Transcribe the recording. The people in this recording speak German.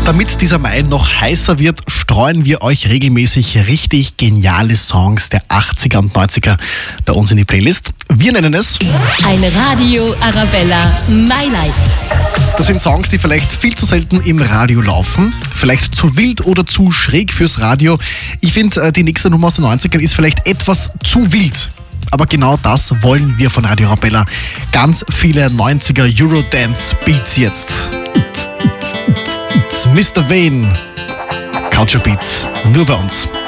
damit dieser Mai noch heißer wird, streuen wir euch regelmäßig richtig geniale Songs der 80er und 90er bei uns in die Playlist. Wir nennen es Ein Radio Arabella My-Light. Das sind Songs, die vielleicht viel zu selten im Radio laufen, vielleicht zu wild oder zu schräg fürs Radio. Ich finde, die nächste Nummer aus den 90ern ist vielleicht etwas zu wild. Aber genau das wollen wir von Radio Arabella. Ganz viele 90er Eurodance-Beats jetzt. Mr. Vane, Culture Beats, nur bei uns.